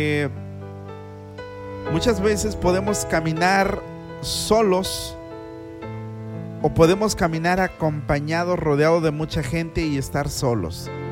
Muchas veces podemos caminar solos o podemos caminar acompañados, rodeados de mucha gente y estar solos.